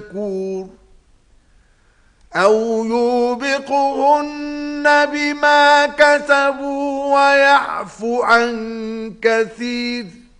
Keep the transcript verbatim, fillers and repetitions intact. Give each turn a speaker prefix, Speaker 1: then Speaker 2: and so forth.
Speaker 1: شكور أو يوبقهن بما كسبوا ويعفو عن كثير